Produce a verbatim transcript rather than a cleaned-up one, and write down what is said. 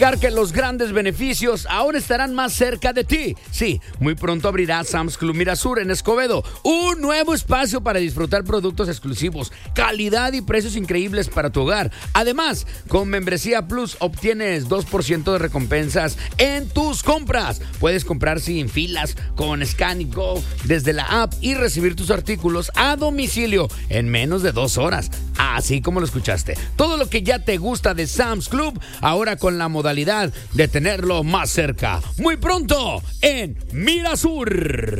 Que los grandes beneficios ahora estarán más cerca de ti. Sí, muy pronto abrirá Sam's Club Mirasur en Escobedo, un nuevo espacio para disfrutar productos exclusivos, calidad y precios increíbles para tu hogar. Además, con Membresía Plus obtienes dos por ciento de recompensas en tus compras. Puedes comprar sin filas con Scan y Go desde la app y recibir tus artículos a domicilio en menos de dos horas. Así como lo escuchaste. Todo lo que ya te gusta de Sam's Club, ahora con la modalidad de tenerlo más cerca. Muy pronto en Mirasur.